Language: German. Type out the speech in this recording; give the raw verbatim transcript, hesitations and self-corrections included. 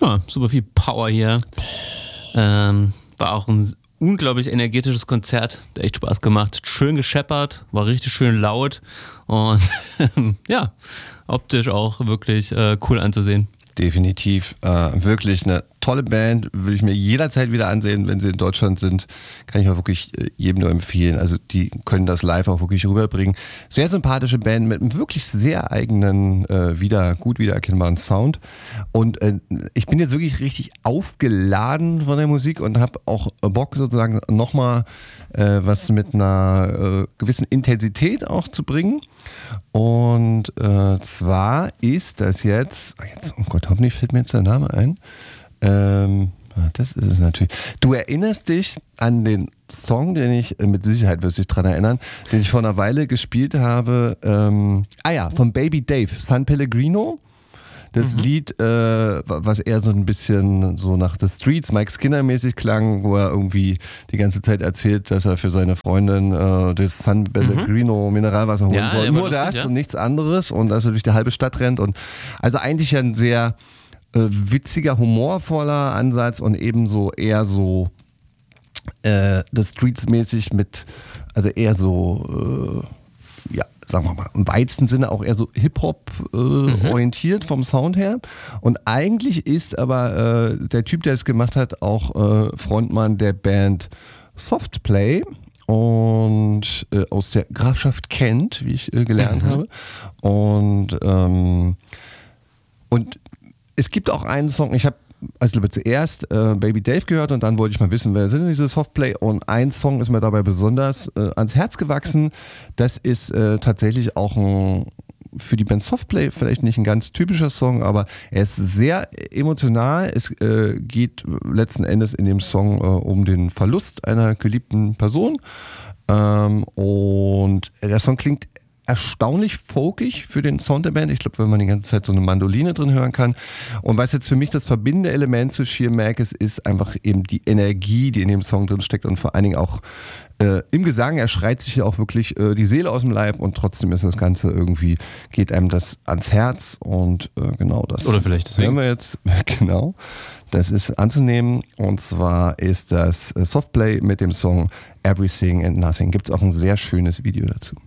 Ja, super viel Power hier. Ähm, war auch ein unglaublich energetisches Konzert, hat echt Spaß gemacht. Schön gescheppert, war richtig schön laut und ja, optisch auch wirklich äh, cool anzusehen. Definitiv. Äh, wirklich eine tolle Band, würde ich mir jederzeit wieder ansehen, wenn sie in Deutschland sind. Kann ich auch wirklich äh, jedem nur empfehlen. Also die können das live auch wirklich rüberbringen. Sehr sympathische Band mit einem wirklich sehr eigenen, äh, wieder gut wiedererkennbaren Sound. Und äh, ich bin jetzt wirklich richtig aufgeladen von der Musik und habe auch Bock sozusagen nochmal äh, was mit einer äh, gewissen Intensität auch zu bringen. Und äh, zwar ist das jetzt, jetzt, oh Gott, hoffentlich fällt mir jetzt der Name ein. Ähm, das ist es natürlich. Du erinnerst dich an den Song, den ich, mit Sicherheit wirst du dich dran erinnern, den ich vor einer Weile gespielt habe. Ähm, ah ja, von Baby Dave, San Pellegrino. Das mhm. Lied, äh, was eher so ein bisschen so nach The Streets, Mike Skinner mäßig klang, wo er irgendwie die ganze Zeit erzählt, dass er für seine Freundin äh, das San Pellegrino mhm. Mineralwasser holen ja, soll. Nur lustig, das ja? und nichts anderes und dass er durch die halbe Stadt rennt. Und also eigentlich ein sehr äh, witziger, humorvoller Ansatz und ebenso eher so äh, The Streets mäßig mit, also eher so, äh, ja, sagen wir mal, im weitesten Sinne auch eher so Hip-Hop äh, mhm. orientiert vom Sound her. Und eigentlich ist aber äh, der Typ, der es gemacht hat, auch äh, Frontmann der Band Softplay und äh, aus der Grafschaft Kent, wie ich äh, gelernt mhm. habe. Und, ähm, und es gibt auch einen Song, ich habe also ich glaube zuerst äh, Baby Dave gehört und dann wollte ich mal wissen, wer sind denn diese Softplay, und ein Song ist mir dabei besonders äh, ans Herz gewachsen. Das ist äh, tatsächlich auch ein, für die Band Softplay vielleicht nicht ein ganz typischer Song, aber er ist sehr emotional. Es äh, geht letzten Endes in dem Song äh, um den Verlust einer geliebten Person ähm, und der Song klingt erstaunlich folkig für den Sound der Band. Ich glaube, wenn man die ganze Zeit so eine Mandoline drin hören kann. Und was jetzt für mich das verbindende Element zu Sheer Mag ist, ist einfach eben die Energie, die in dem Song drin steckt und vor allen Dingen auch äh, im Gesang. Er schreit sich ja auch wirklich äh, die Seele aus dem Leib und trotzdem ist das Ganze irgendwie, geht einem das ans Herz und äh, genau das. Oder vielleicht deswegen. Hören wir jetzt, genau, das ist anzunehmen und zwar ist das Softplay mit dem Song Everything and Nothing. Gibt es auch ein sehr schönes Video dazu.